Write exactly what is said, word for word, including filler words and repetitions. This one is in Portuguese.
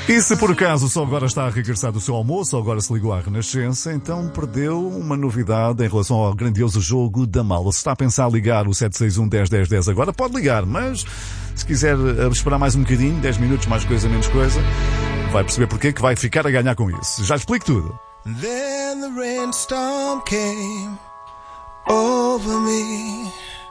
E se por acaso só agora está a regressar do seu almoço, ou agora se ligou à Renascença, então perdeu uma novidade em relação ao grandioso jogo da mala. Se está a pensar ligar o sete seis um, dez, dez, dez agora, pode ligar, mas se quiser esperar mais um bocadinho, dez minutos, mais coisa, menos coisa, vai perceber porque que vai ficar a ganhar com isso. Já explico tudo. Then the rainstorm came over me.